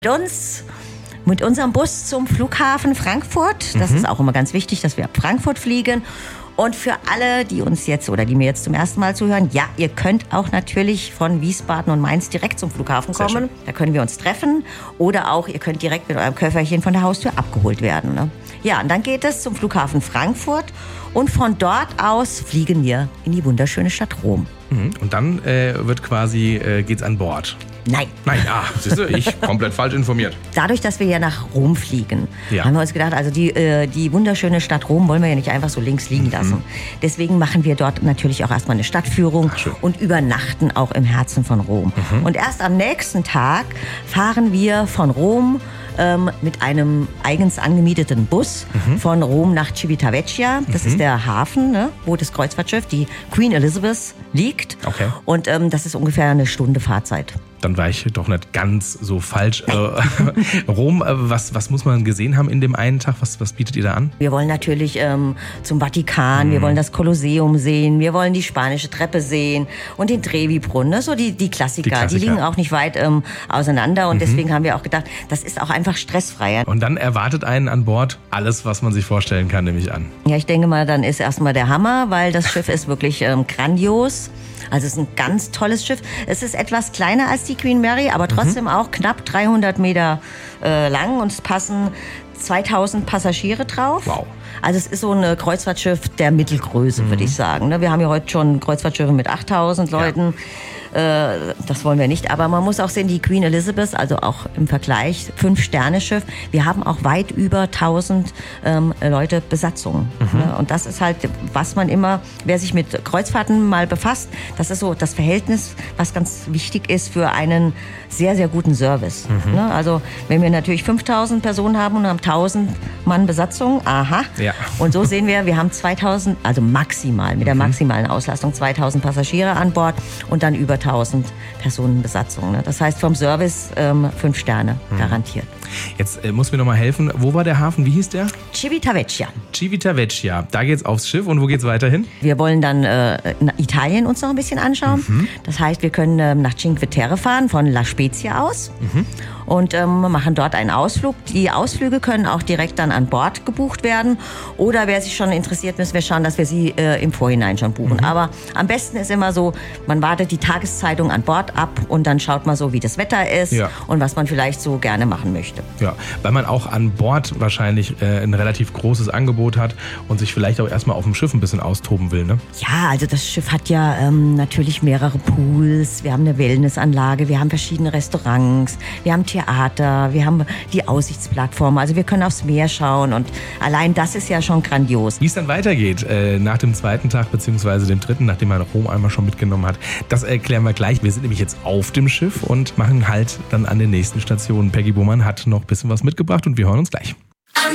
Mit unserem Bus zum Flughafen Frankfurt. Das ist auch immer ganz wichtig, dass wir ab Frankfurt fliegen. Und für alle, die uns jetzt oder die mir jetzt zum ersten Mal zuhören, ja, ihr könnt auch natürlich von Wiesbaden und Mainz direkt zum Flughafen kommen. Da können wir uns treffen. Oder auch, ihr könnt direkt mit eurem Köfferchen von der Haustür abgeholt werden. Ne? Ja, und dann geht es zum Flughafen Frankfurt. Und von dort aus fliegen wir in die wunderschöne Stadt Rom. Und dann geht's an Bord. Nein, siehst du, ich komplett falsch informiert. Dadurch, dass wir ja nach Rom fliegen, haben wir uns gedacht, also die wunderschöne Stadt Rom wollen wir ja nicht einfach so links liegen lassen. Deswegen machen wir dort natürlich auch erstmal eine Stadtführung und übernachten auch im Herzen von Rom. Und erst am nächsten Tag fahren wir von Rom mit einem eigens angemieteten Bus von Rom nach Civitavecchia. Das ist der Hafen, ne, wo das Kreuzfahrtschiff, die Queen Elizabeth, liegt. Okay. Und das ist ungefähr eine Stunde Fahrzeit. Dann war ich doch nicht ganz so falsch. Rom, was muss man gesehen haben in dem einen Tag? Was bietet ihr da an? Wir wollen natürlich zum Vatikan, wir wollen das Kolosseum sehen, wir wollen die spanische Treppe sehen und den Trevi-Brunnen. Ne? So die Klassiker. Die liegen auch nicht weit auseinander und deswegen haben wir auch gedacht, das ist auch einfach stressfreier. Und dann erwartet einen an Bord alles, was man sich vorstellen kann, nehme ich an. Ja, ich denke mal, dann ist erstmal der Hammer, weil das Schiff ist wirklich grandios. Also es ist ein ganz tolles Schiff. Es ist etwas kleiner als die Queen Mary, aber trotzdem auch knapp 300 Meter lang und es passen 2000 Passagiere drauf. Wow. Also es ist so ein Kreuzfahrtschiff der Mittelgröße, würde ich sagen. Wir haben ja heute schon Kreuzfahrtschiffe mit 8000 Leuten. Das wollen wir nicht. Aber man muss auch sehen, die Queen Elizabeth, also auch im Vergleich 5-Sterne-Schiff, wir haben auch weit über 1000 Leute Besatzung. Und das ist halt, was man immer, wer sich mit Kreuzfahrten mal befasst, das ist so das Verhältnis, was ganz wichtig ist für einen sehr, sehr guten Service. Also wenn wir natürlich 5000 Personen haben und haben 1000 Mann Besatzung, Und so sehen wir haben 2000, also maximal, mit der maximalen Auslastung 2000 Passagiere an Bord und dann über 1000 Personen Besatzung. Ne? Das heißt vom Service 5 Sterne garantiert. Jetzt muss mir noch mal helfen, wo war der Hafen, wie hieß der? Civitavecchia. Civitavecchia, da geht's aufs Schiff und wo geht's weiterhin? Wir wollen dann Italien uns noch ein bisschen anschauen. Das heißt, wir können nach Cinque Terre fahren, von La Spezia aus. Und machen dort einen Ausflug. Die Ausflüge können auch direkt dann an Bord gebucht werden. Oder wer sich schon interessiert, müssen wir schauen, dass wir sie im Vorhinein schon buchen. Aber am besten ist immer so, man wartet die Tageszeitung an Bord ab und dann schaut man so, wie das Wetter ist und was man vielleicht so gerne machen möchte. Ja, weil man auch an Bord wahrscheinlich ein relativ großes Angebot hat und sich vielleicht auch erstmal auf dem Schiff ein bisschen austoben will, ne? Ja, also das Schiff hat ja natürlich mehrere Pools. Wir haben eine Wellnessanlage, wir haben verschiedene Restaurants, wir haben Theater, wir haben die Aussichtsplattform. Also wir können aufs Meer schauen und allein das ist ja schon grandios. Wie es dann weitergeht nach dem zweiten Tag bzw. dem dritten, nachdem man Rom einmal schon mitgenommen hat, das erklären wir gleich. Wir sind nämlich jetzt auf dem Schiff und machen halt dann an den nächsten Stationen. Peggy Bohmann hat noch ein bisschen was mitgebracht und wir hören uns gleich.